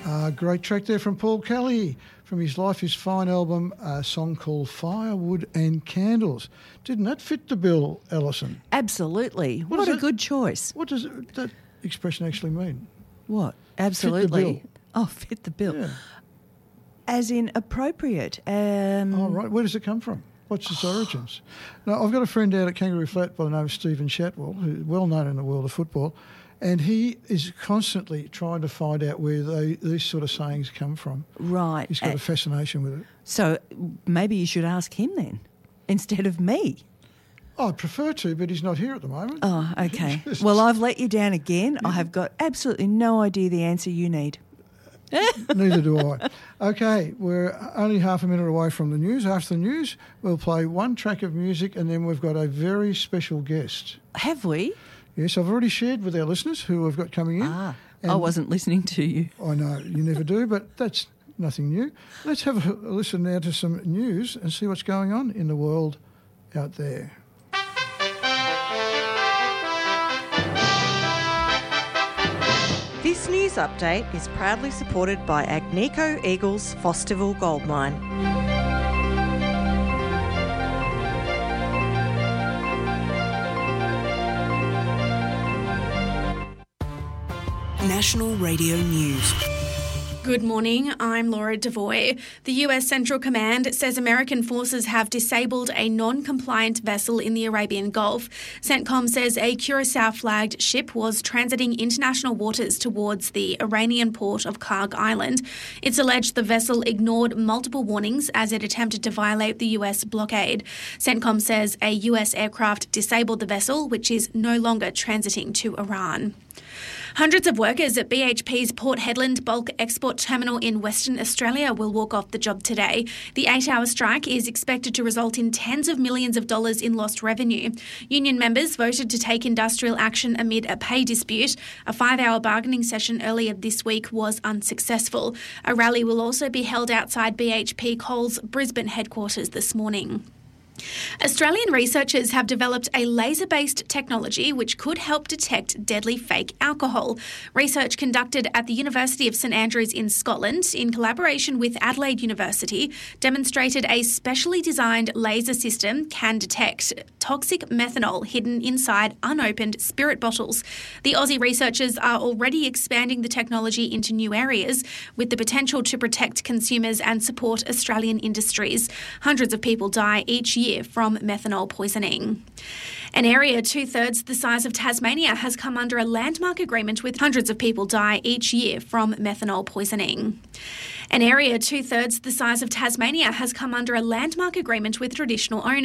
Great track there from Paul Kelly from his Life is Fine album, a song called Firewood and Candles. Didn't that fit the bill, Alison? Absolutely. What a good choice. What does that expression actually mean? What? Absolutely. Fit the bill. Oh, fit the bill. Yeah. As in appropriate. Oh, right. Where does it come from? What's its origins? Now, I've got a friend out at Kangaroo Flat by the name of Stephen Shatwell, who's well known in the world of football, and he is constantly trying to find out where these sort of sayings come from. Right. He's got a fascination with it. So maybe you should ask him then, instead of me. I'd prefer to, but he's not here at the moment. Oh, okay. Well, I've let you down again. I have got absolutely no idea the answer you need. Neither do I. Okay, we're only half a minute away from the news. After the news, we'll play one track of music and then we've got a very special guest. Have we? Yes, I've already shared with our listeners who we've got coming in. I wasn't listening to you. I know, you never do, but that's nothing new. Let's have a listen now to some news and see what's going on in the world out there. This news update is proudly supported by Agnico Eagle's Fosterville Gold Mine. National Radio News. Good morning, I'm Laura Devoy. The US Central Command says American forces have disabled a non-compliant vessel in the Arabian Gulf. CENTCOM says a Curacao-flagged ship was transiting international waters towards the Iranian port of Karg Island. It's alleged the vessel ignored multiple warnings as it attempted to violate the US blockade. CENTCOM says a US aircraft disabled the vessel, which is no longer transiting to Iran. Hundreds of workers at BHP's Port Hedland bulk export terminal in Western Australia will walk off the job today. The 8-hour strike is expected to result in tens of millions of dollars in lost revenue. Union members voted to take industrial action amid a pay dispute. A 5-hour bargaining session earlier this week was unsuccessful. A rally will also be held outside BHP Coal's Brisbane headquarters this morning. Australian researchers have developed a laser-based technology which could help detect deadly fake alcohol. Research conducted at the University of St Andrews in Scotland in collaboration with Adelaide University demonstrated a specially designed laser system can detect toxic methanol hidden inside unopened spirit bottles. The Aussie researchers are already expanding the technology into new areas with the potential to protect consumers and support Australian industries. Hundreds of people die each year from methanol poisoning. An area 2/3 the size of Tasmania has come under a landmark agreement with hundreds of people die each year from methanol poisoning. An area 2/3 the size of Tasmania has come under a landmark agreement with traditional owners.